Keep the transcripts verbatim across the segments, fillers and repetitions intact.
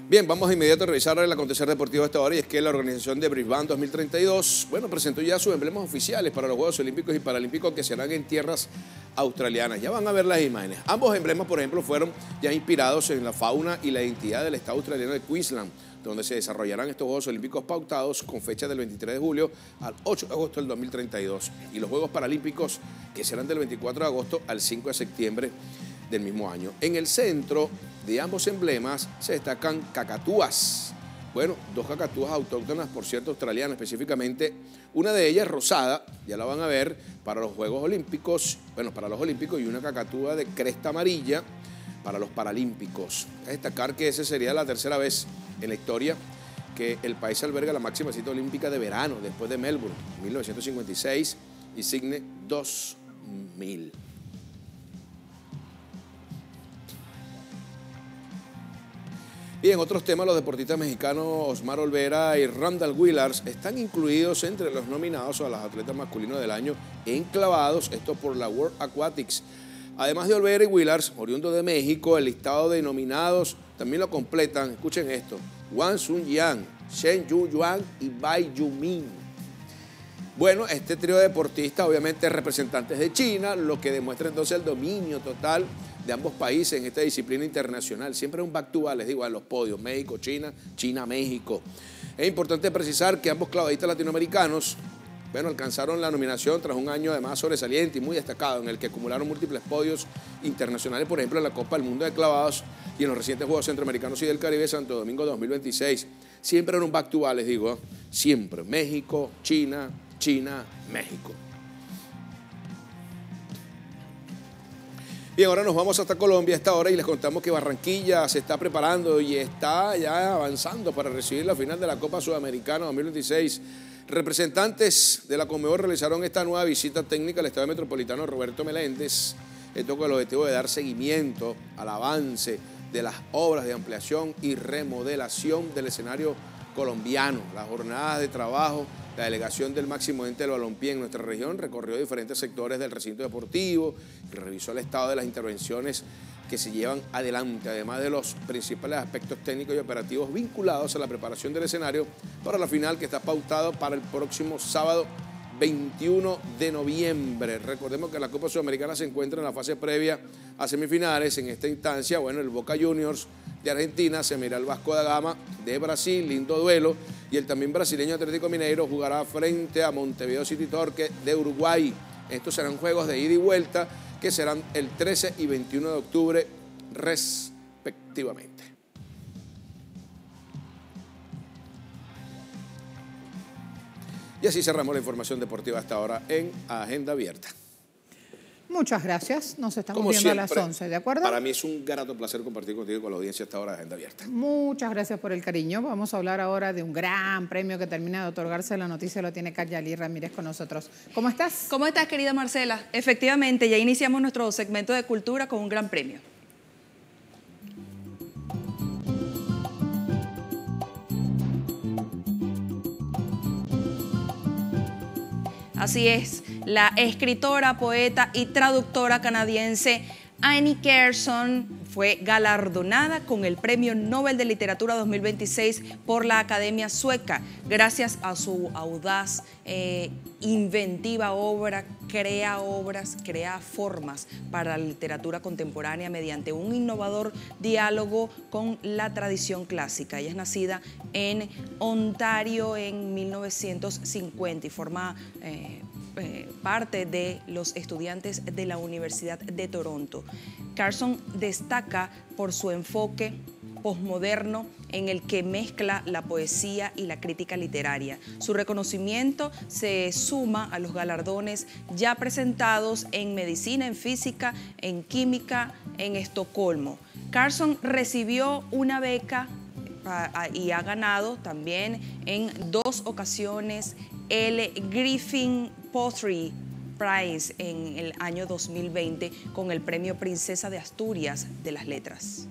Bien, vamos de inmediato a revisar el acontecer deportivo a esta hora, y es que la organización de Brisbane dos mil treinta y dos, bueno, presentó ya sus emblemas oficiales para los Juegos Olímpicos y Paralímpicos que serán en tierras australianas. Ya van a ver las imágenes. Ambos emblemas, por ejemplo, fueron ya inspirados en la fauna y la identidad del estado australiano de Queensland, donde se desarrollarán estos Juegos Olímpicos pautados con fecha del veintitrés de julio al ocho de agosto del dos mil treinta y dos, y los Juegos Paralímpicos que serán del veinticuatro de agosto al cinco de septiembre del mismo año. En el centro de ambos emblemas se destacan cacatúas. Bueno, dos cacatúas autóctonas, por cierto, australianas específicamente. Una de ellas rosada, ya la van a ver, para los Juegos Olímpicos, bueno, para los Olímpicos, y una cacatúa de cresta amarilla para los Paralímpicos. Es destacar que esa sería la tercera vez en la historia que el país alberga la máxima cita olímpica de verano, después de Melbourne, mil novecientos cincuenta y seis, y Sydney, dos mil. Y en otros temas, los deportistas mexicanos Osmar Olvera y Randall Willars están incluidos entre los nominados a los atletas masculinos del año en clavados, esto por la World Aquatics. Además de Olvera y Willars, oriundo de México, el listado de nominados también lo completan, escuchen esto, Wang Sun Yang, Shen Yu Yuan y Bai Yumin. Bueno, este trío de deportistas, obviamente representantes de China, lo que demuestra entonces el dominio total de ambos países en esta disciplina internacional. Siempre es un back to back, les digo, a los podios, México, China, China, México. Es importante precisar que ambos clavadistas latinoamericanos, bueno, alcanzaron la nominación tras un año además sobresaliente y muy destacado, en el que acumularon múltiples podios internacionales, por ejemplo, en la Copa del Mundo de Clavados y en los recientes Juegos Centroamericanos y del Caribe Santo Domingo dos mil veintiséis. Siempre era un back to back, les digo, siempre, México, China, China, México. Bien, ahora nos vamos hasta Colombia a esta hora y les contamos que Barranquilla se está preparando y está ya avanzando para recibir la final de la Copa Sudamericana dos mil veintiséis. Representantes de la Conmebol realizaron esta nueva visita técnica al Estadio Metropolitano Roberto Meléndez, esto con el objetivo de dar seguimiento al avance de las obras de ampliación y remodelación del escenario colombiano. Las jornadas de trabajo, la delegación del máximo ente del balompié en nuestra región recorrió diferentes sectores del recinto deportivo y revisó el estado de las intervenciones que se llevan adelante, además de los principales aspectos técnicos y operativos vinculados a la preparación del escenario para la final que está pautado para el próximo sábado veintiuno de noviembre. Recordemos que la Copa Sudamericana se encuentra en la fase previa a semifinales. En esta instancia, bueno, el Boca Juniors de Argentina se mira al Vasco da Gama de Brasil, lindo duelo, y el también brasileño Atlético Mineiro jugará frente a Montevideo City Torque de Uruguay. Estos serán juegos de ida y vuelta que serán el trece y veintiuno de octubre respectivamente. Y así cerramos la información deportiva hasta ahora en Agenda Abierta. Muchas gracias. Nos estamos Como viendo siempre, a las once, ¿de acuerdo? Para mí es un grato placer compartir contigo y con la audiencia hasta ahora de Agenda Abierta. Muchas gracias por el cariño. Vamos a hablar ahora de un gran premio que termina de otorgarse. La noticia lo tiene Caryali Ramírez con nosotros. ¿Cómo estás? ¿Cómo estás, querida Marcela? Efectivamente, ya iniciamos nuestro segmento de cultura con un gran premio. Así es, la escritora, poeta y traductora canadiense Annie Carson fue galardonada con el Premio Nobel de Literatura dos mil veintiséis por la Academia Sueca, gracias a su audaz, eh, inventiva obra, crea obras, crea formas para la literatura contemporánea mediante un innovador diálogo con la tradición clásica. Ella es nacida en Ontario en mil novecientos cincuenta y forma eh, eh, parte de los estudiantes de la Universidad de Toronto. Carson destaca por su enfoque posmoderno en el que mezcla la poesía y la crítica literaria. Su reconocimiento se suma a los galardones ya presentados en medicina, en física, en química, en Estocolmo. Carson recibió una beca y ha ganado también en dos ocasiones el Griffin Poetry Prize en el año dos mil veinte con el Premio Princesa de Asturias de las Letras.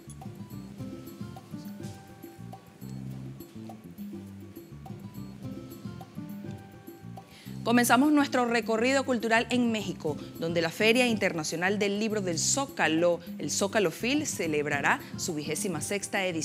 Comenzamos nuestro recorrido cultural en México, donde la Feria Internacional del Libro del Zócalo, el Zócalo Phil, celebrará su vigésima sexta edición.